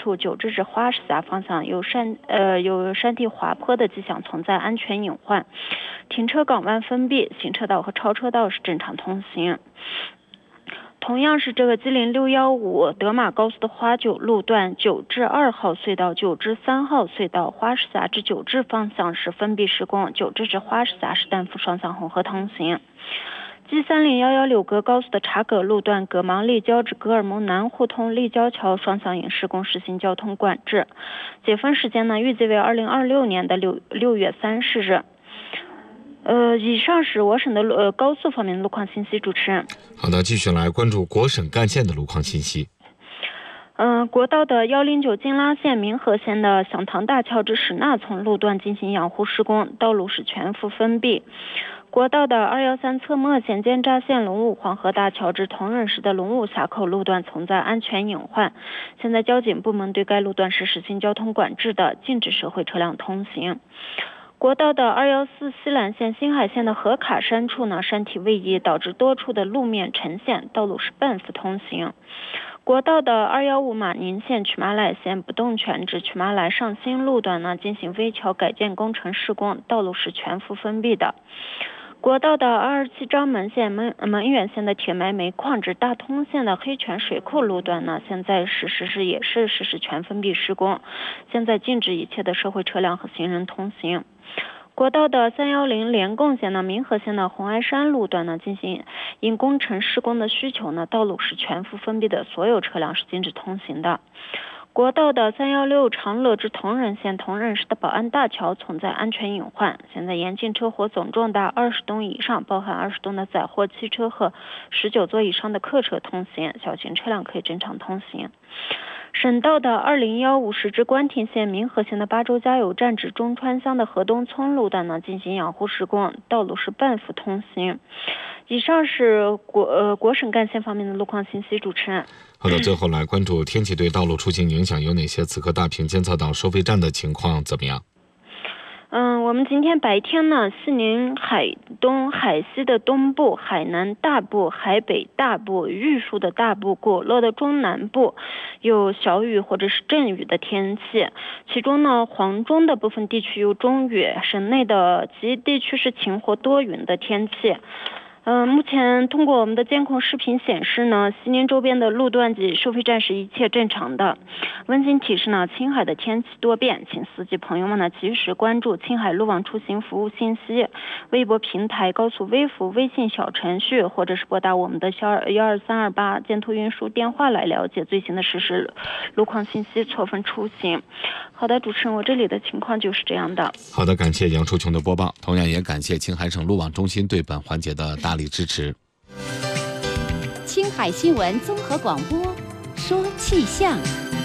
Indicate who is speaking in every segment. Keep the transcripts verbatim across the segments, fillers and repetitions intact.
Speaker 1: 处九至至花市峡方向有山呃有山地滑坡的迹象存在，安全隐患，停车港湾封闭，行车道和超车道是正常通行。同样是这个吉林六一五德马高速的花九路段九至二号隧道、九至三号隧道花市峡至九至方向是封闭施工，九至至花市峡是单幅双向混合通行。G 三零一一柳格高速的察葛路段葛芒立交至格尔木南互通立交桥双向引施工实行交通管制，解封时间呢预计为二零二六年的六六月三十日。呃，以上是我省的呃高速方面的路况信息，主持人。
Speaker 2: 好的，继续来关注国省干线的路况信息。
Speaker 1: 嗯、呃，国道的一零九金拉线民和线的响堂大桥至史纳村路段进行养护施工，道路是全幅封闭。国道的二一三侧墨线尖扎线龙武黄河大桥至同仁市的龙武峡口路段存在安全隐患，现在交警部门对该路段是实行交通管制的，禁止社会车辆通行。国道的二一四西兰线新海线的河卡山处呢，山体位移导致多处的路面沉陷，道路是半幅通行。国道的二一五马宁线曲马来线不动泉至曲马来上新路段呢，进行危桥改建工程施工，道路是全幅封闭的。国道的二二七张门线门门源线的铁埋煤矿至大通线的黑泉水库路段呢，现在实施是也是实施全封闭施工，现在禁止一切的社会车辆和行人通行。国道的三一零连贡线的民和线的红崖山路段呢，进行因工程施工的需求呢，道路是全幅封闭的，所有车辆是禁止通行的。国道的三一六长乐至同仁县同仁市的宝安大桥存在安全隐患，现在严禁车火总重达二十吨以上，包含二十吨的载货汽车和十九座以上的客车通行，小型车辆可以正常通行。省道的二零一五石至关亭县民和县的巴州加油站至中川乡的河东村路段呢，进行养护施工，道路是半幅通行。以上是国呃国省干线方面的路况信息，主持人。
Speaker 2: 好的，最后来关注天气对道路出行影响有哪些？此刻大坪监测到收费站的情况怎么样？
Speaker 1: 嗯，我们今天白天呢，西宁海东、海西的东部、海南大部、海北大部、玉树的大部、果乐的中南部有小雨或者是阵雨的天气，其中呢，黄中的部分地区有中雨，省内的其地区是晴或多云的天气。嗯、呃，目前通过我们的监控视频显示呢，西宁周边的路段及收费站是一切正常的。温馨提示呢，青海的天气多变，请司机朋友们呢及时关注青海路网出行服务信息、微博平台、高速微服、微信小程序，或者是拨打我们的幺二幺二三二八监督运输电话来了解最新的实时路况信息，错峰出行。好的，主持人，我这里的情况就是这样的。
Speaker 2: 好的，感谢杨树琼的播报，同样也感谢青海省路网中心对本环节的大力支持。
Speaker 3: 青海新闻综合广播，说气象。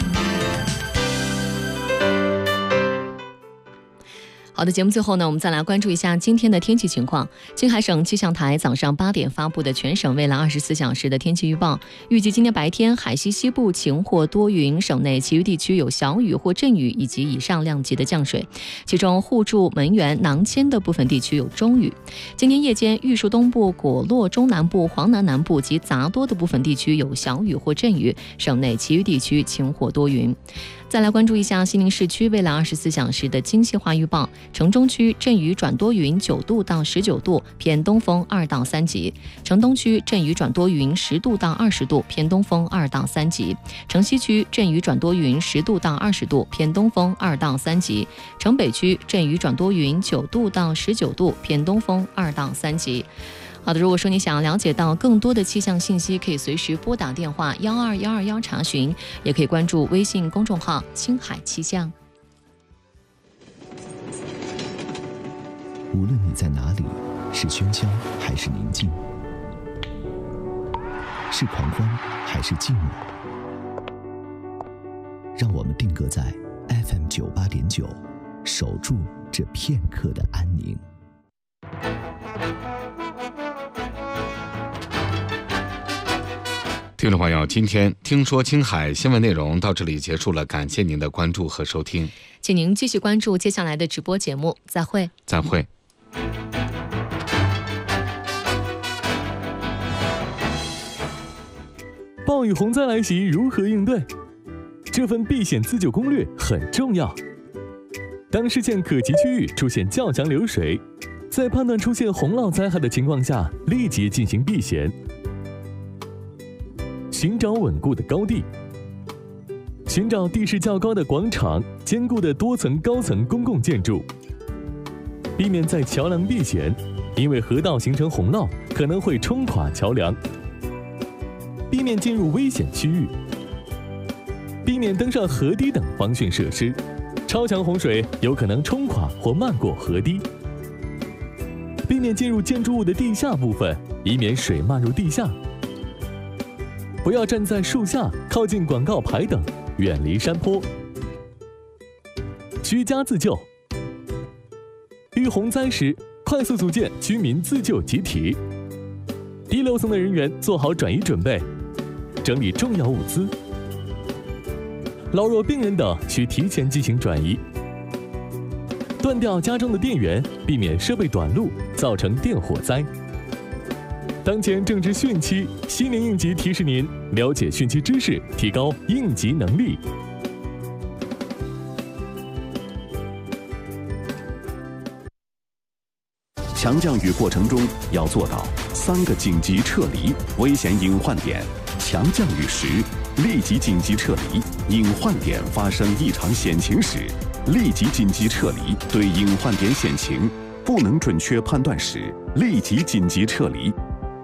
Speaker 4: 好的，节目最后呢，我们再来关注一下今天的天气情况。青海省气象台早上八点发布的全省未来二十四小时的天气预报，预计今天白天海西西部晴或多云，省内其余地区有小雨或阵雨以及以上量级的降水，其中互助、门源、囊谦的部分地区有中雨。今天夜间，玉树东部、果洛中南部、黄南南部及杂多的部分地区有小雨或阵雨，省内其余地区晴或多云。再来关注一下西宁市区未来二十四小时的精细化预报。城中区阵雨转多云，九度到十九度，偏东风二到三级；城东区阵雨转多云，十度到二十度，偏东风二到三级；城西区阵雨转多云，十度到二十度，偏东风二到三级；城北区阵雨转多云，九度到十九度，偏东风二到三级。好的，如果说你想要了解到更多的气象信息，可以随时拨打电话幺二幺二幺查询，也可以关注微信公众号青海气象。
Speaker 5: 无论你在哪里，是喧嚣还是宁静，是狂欢还是寂寞，让我们定格在 F M 九八点九，守住这片刻的安宁。
Speaker 2: 听众朋友，今天听说青海新闻内容到这里结束了，感谢您的关注和收听，
Speaker 4: 请您继续关注接下来的直播节目，再会。
Speaker 2: 再会。
Speaker 6: 暴雨洪灾来袭，如何应对？ 这份避险自救攻略很重要。当视线可及区域出现较强流水，在判断出现洪涝灾害的情况下，立即进行避险。寻找稳固的高地，寻找地势较高的广场、坚固的多层高层公共建筑，避免在桥梁避险，因为河道形成洪涝可能会冲垮桥梁。避免进入危险区域，避免登上河堤等防汛设施，超强洪水有可能冲垮或漫过河堤。避免进入建筑物的地下部分，以免水漫入地下。不要站在树下、靠近广告牌等，远离山坡。居家自救，遇洪灾时，快速组建居民自救集体。低楼层的人员做好转移准备，整理重要物资。老弱病人等需提前进行转移。断掉家中的电源，避免设备短路，造成电火灾。当前正值汛期，西宁应急提示您了解汛期知识，提高应急能力。
Speaker 7: 强降雨过程中要做到三个紧急撤离危险隐患点。强降雨时，立即紧急撤离；隐患点发生异常险情时，立即紧急撤离。对隐患点险情不能准确判断时，立即紧急撤离。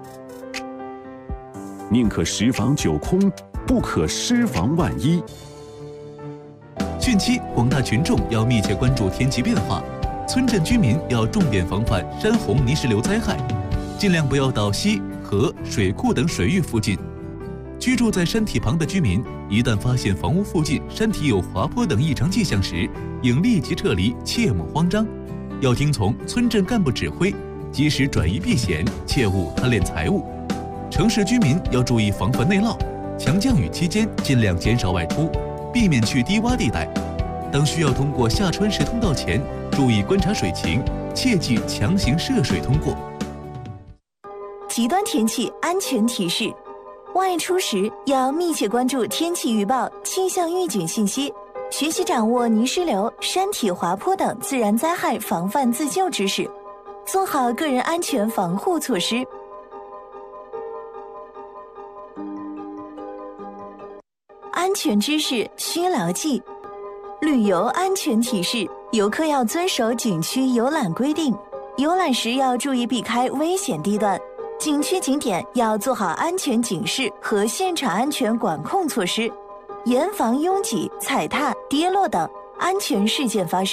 Speaker 7: 宁可十防九空，不可失防万一。
Speaker 8: 汛期，广大群众要密切关注天气变化，村镇居民要重点防范山洪泥石流灾害，尽量不要到溪、河、水库等水域附近。居住在山体旁的居民，一旦发现房屋附近山体有滑坡等异常迹象时，应立即撤离，切莫慌张。要听从村镇干部指挥，及时转移避险，切勿贪恋财物。城市居民要注意防范内涝，强降雨期间尽量减少外出，避免去低洼地带。当需要通过下穿石通道前，注意观察水情，切忌强行涉水通过。
Speaker 9: 极端天气安全提示：外出时要密切关注天气预报、气象预警信息，学习掌握泥石流、山体滑坡等自然灾害防范自救知识，做好个人安全防护措施。安全知识需牢记。旅游安全提示：游客要遵守景区游览规定，游览时要注意避开危险地段。景区景点要做好安全警示和现场安全管控措施，严防拥挤、踩踏、跌落等安全事件发生。